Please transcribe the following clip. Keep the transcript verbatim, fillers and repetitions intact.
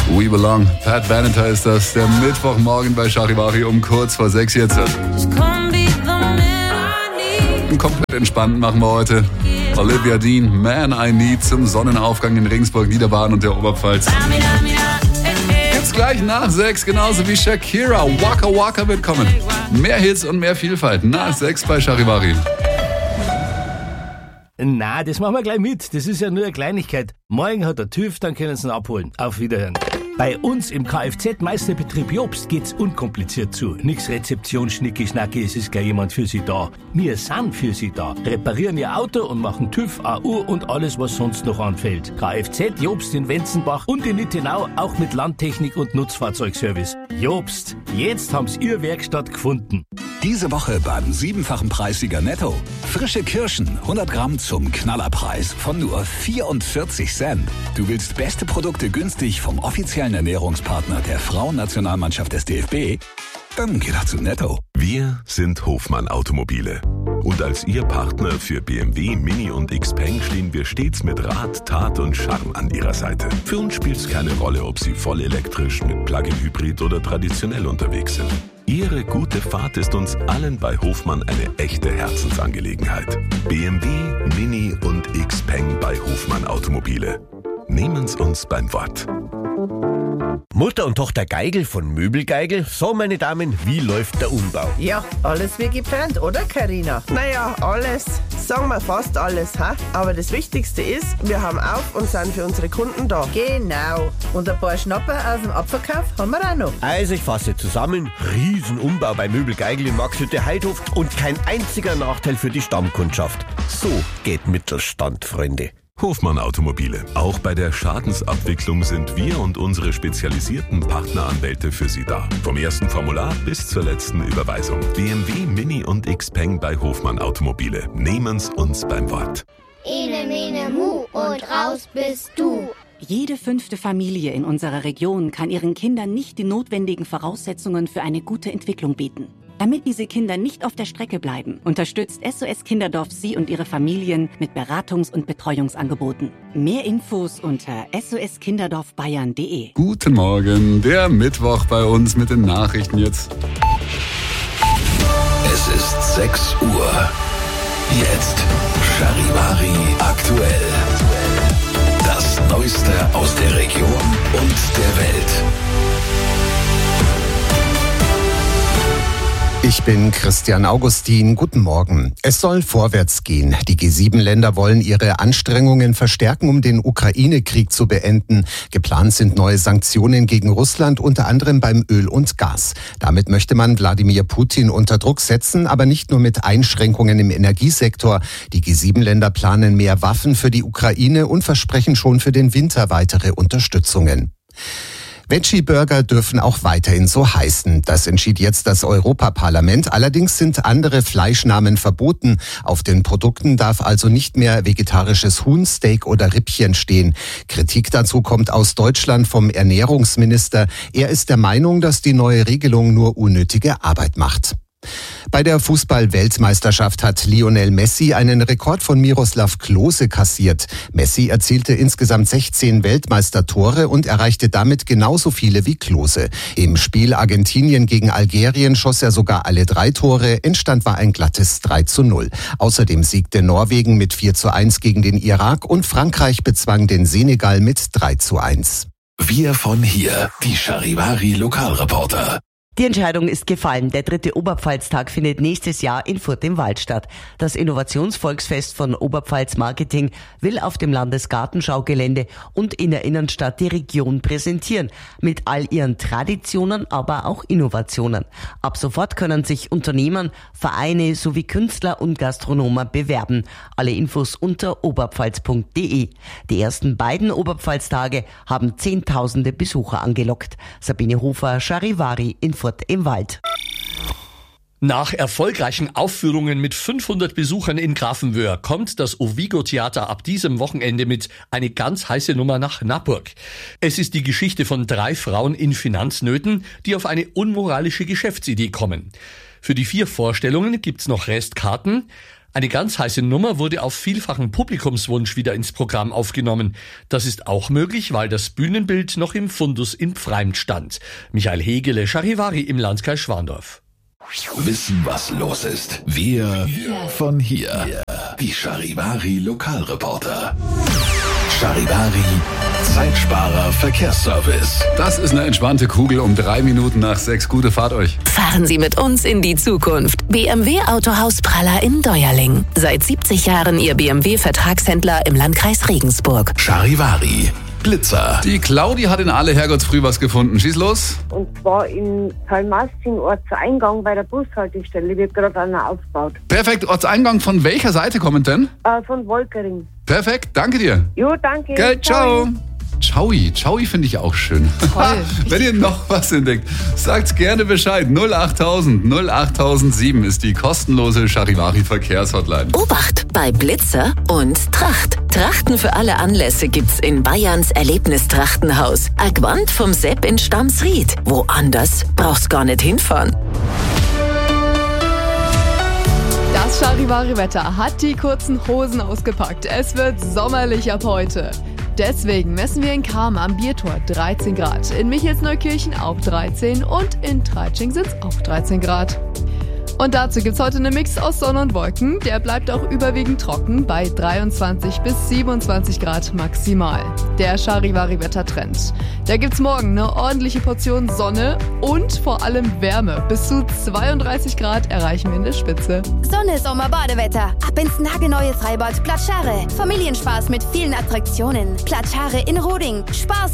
We Belong. Pat Benatar ist das. Der Mittwochmorgen bei Charivari um kurz vor sechs jetzt. Komplett entspannt machen wir heute. Olivia Dean, Man I Need zum Sonnenaufgang in Regensburg, Niederbayern und der Oberpfalz. Gibt's gleich nach sechs, genauso wie Shakira. Waka Waka wird kommen. Mehr Hits und mehr Vielfalt. Nach sechs bei Charivari. Na, das machen wir gleich mit. Das ist ja nur eine Kleinigkeit. Morgen hat der TÜV, dann können Sie ihn abholen. Auf Wiederhören. Bei uns im Kfz-Meisterbetrieb Jobst geht's unkompliziert zu. Nix Rezeption, Schnicki, Schnacki, es ist gleich jemand für Sie da. Wir sind für Sie da. Reparieren Ihr Auto und machen TÜV, A U und alles, was sonst noch anfällt. Kfz Jobst in Wenzenbach und in Nittenau, auch mit Landtechnik und Nutzfahrzeugservice. Jobst, jetzt haben's Ihr Werkstatt gefunden. Diese Woche beim siebenfachen Preissieger Netto. Frische Kirschen, hundert Gramm zum Knallerpreis von nur vierundvierzig Cent. Du willst beste Produkte günstig vom offiziellen Ernährungspartner der Frauennationalmannschaft des D F B? Dann geh doch zu Netto. Wir sind Hofmann Automobile. Und als Ihr Partner für B M W, Mini und Xpeng stehen wir stets mit Rat, Tat und Charme an Ihrer Seite. Für uns spielt es keine Rolle, ob Sie voll elektrisch, mit Plug-in-Hybrid oder traditionell unterwegs sind. Ihre gute Fahrt ist uns allen bei Hofmann eine echte Herzensangelegenheit. B M W, Mini und Xpeng bei Hofmann Automobile. Nehmen's uns beim Wort. Mutter und Tochter Geigel von Möbelgeigel. So, meine Damen, wie läuft der Umbau? Ja, alles wie geplant, oder Carina? Naja, alles. Sagen wir fast alles, ha? Aber das Wichtigste ist, wir haben auf und sind für unsere Kunden da. Genau. Und ein paar Schnapper aus dem Abverkauf haben wir auch noch. Also ich fasse zusammen, Riesenumbau bei Möbelgeigel in Maxhütte-Heidhof und kein einziger Nachteil für die Stammkundschaft. So geht Mittelstand, Freunde. Hofmann Automobile. Auch bei der Schadensabwicklung sind wir und unsere spezialisierten Partneranwälte für Sie da. Vom ersten Formular bis zur letzten Überweisung. B M W, Mini und Xpeng bei Hofmann Automobile. Nehmen's uns beim Wort. Ene, mene, mu und raus bist du. Jede fünfte Familie in unserer Region kann ihren Kindern nicht die notwendigen Voraussetzungen für eine gute Entwicklung bieten. Damit diese Kinder nicht auf der Strecke bleiben, unterstützt S O S Kinderdorf Sie und Ihre Familien mit Beratungs- und Betreuungsangeboten. Mehr Infos unter s o s kinderdorf bayern punkt de. Guten Morgen, der Mittwoch bei uns mit den Nachrichten jetzt. Es ist sechs Uhr. Jetzt Charivari aktuell. Das Neueste aus der Region und der Welt. Ich bin Christian Augustin. Guten Morgen. Es soll vorwärts gehen. Die G sieben Länder wollen ihre Anstrengungen verstärken, um den Ukraine-Krieg zu beenden. Geplant sind neue Sanktionen gegen Russland, unter anderem beim Öl und Gas. Damit möchte man Wladimir Putin unter Druck setzen, aber nicht nur mit Einschränkungen im Energiesektor. Die G sieben Länder planen mehr Waffen für die Ukraine und versprechen schon für den Winter weitere Unterstützungen. Veggie-Burger dürfen auch weiterhin so heißen. Das entschied jetzt das Europaparlament. Allerdings sind andere Fleischnamen verboten. Auf den Produkten darf also nicht mehr vegetarisches Huhn, Steak oder Rippchen stehen. Kritik dazu kommt aus Deutschland vom Ernährungsminister. Er ist der Meinung, dass die neue Regelung nur unnötige Arbeit macht. Bei der Fußball-Weltmeisterschaft hat Lionel Messi einen Rekord von Miroslav Klose kassiert. Messi erzielte insgesamt sechzehn Weltmeistertore und erreichte damit genauso viele wie Klose. Im Spiel Argentinien gegen Algerien schoss er sogar alle drei Tore. Endstand war ein glattes drei zu null. Außerdem siegte Norwegen mit vier zu eins gegen den Irak und Frankreich bezwang den Senegal mit drei zu eins. Wir von hier, die Charivari Lokalreporter. Die Entscheidung ist gefallen. Der dritte Oberpfalztag findet nächstes Jahr in Furth im Wald statt. Das Innovationsvolksfest von Oberpfalz Marketing will auf dem Landesgartenschaugelände und in der Innenstadt die Region präsentieren. Mit all ihren Traditionen, aber auch Innovationen. Ab sofort können sich Unternehmen, Vereine sowie Künstler und Gastronomen bewerben. Alle Infos unter oberpfalz punkt de. Die ersten beiden Oberpfalztage haben Zehntausende Besucher angelockt. Sabine Hofer, Charivari in Furth im Wald. Nach erfolgreichen Aufführungen mit fünfhundert Besuchern in Grafenwöhr kommt das Ovigo Theater ab diesem Wochenende mit eine ganz heiße Nummer nach Naburg. Es ist die Geschichte von drei Frauen in Finanznöten, die auf eine unmoralische Geschäftsidee kommen. Für die vier Vorstellungen gibt's noch Restkarten. Eine ganz heiße Nummer wurde auf vielfachen Publikumswunsch wieder ins Programm aufgenommen. Das ist auch möglich, weil das Bühnenbild noch im Fundus in Pfreimd stand. Michael Hegele, Charivari im Landkreis Schwandorf. Wissen, was los ist. Wir von hier. Die Charivari Lokalreporter. Charivari Zeitsparer Verkehrsservice. Das ist eine entspannte Kugel um drei Minuten nach sechs. Gute Fahrt euch. Fahren Sie mit uns in die Zukunft. B M W Autohaus Praller in Deuerling. Seit siebzig Jahren Ihr B M W-Vertragshändler im Landkreis Regensburg. Charivari Blitzer. Die Claudi hat in Alle Herrgottsfrüh was gefunden. Schieß los. Und zwar in Talmasting, Ortseingang bei der Bushaltestelle, wird gerade einer aufgebaut. Perfekt. Ortseingang von welcher Seite kommen denn? Äh, von Wolkering. Perfekt. Danke dir. Jo, danke. Gell, ciao. Chaui. Chaui finde ich auch schön. Toll. Wenn ihr noch was entdeckt, sagt gerne Bescheid. null achttausend null achttausendsieben ist die kostenlose Charivari Verkehrshotline. Obacht bei Blitzer und Tracht. Trachten für alle Anlässe gibt's in Bayerns Erlebnistrachtenhaus. Agwand vom Sepp in Stamsried. Woanders brauchst gar nicht hinfahren. Das Charivari-Wetter hat die kurzen Hosen ausgepackt. Es wird sommerlich ab heute. Deswegen messen wir in Cham am Biertor dreizehn Grad, in Michelsneukirchen auch dreizehn und in Treitsching sind's auch dreizehn Grad. Und dazu gibt's heute einen Mix aus Sonne und Wolken. Der bleibt auch überwiegend trocken bei dreiundzwanzig bis siebenundzwanzig Grad maximal. Der Charivari-Wettertrend. Da gibt's morgen eine ordentliche Portion Sonne und vor allem Wärme. Bis zu zweiunddreißig Grad erreichen wir in der Spitze. Sonne, Sommer, Badewetter. Ab ins nagelneue Freibad Platschare. Familienspaß mit vielen Attraktionen. Platschare in Roding. Spaß